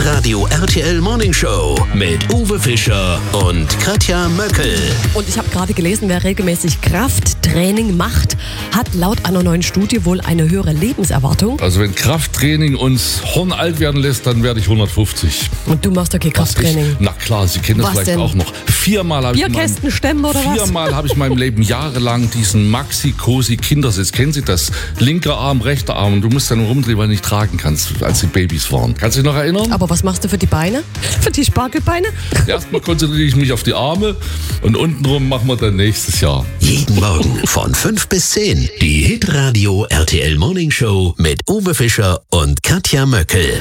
Hitradio RTL Morning Show mit Uwe Fischer und Katja Möckel. Und ich habe gerade gelesen, wer regelmäßig Krafttraining macht, hat laut einer neuen Studie wohl eine höhere Lebenserwartung. Also wenn Krafttraining uns hornalt werden lässt, dann werde ich 150. Und du machst okay Krafttraining. Na klar, Sie kennen das Was vielleicht denn? auch noch. Viermal habe ich in meinem Leben jahrelang diesen Maxi-Cosi-Kindersitz. Kennen Sie das? Linker Arm, rechter Arm. Und du musst dann rumdrehen, weil du nicht tragen kannst, als die Babys waren. Kannst du dich noch erinnern? Aber was machst du für die Beine? Für die Spargelbeine? Erstmal konzentriere ich mich auf die Arme und untenrum machen wir dann nächstes Jahr. Jeden Morgen von 5 bis 10. Die Hitradio RTL Morning Show mit Uwe Fischer und Katja Möckel.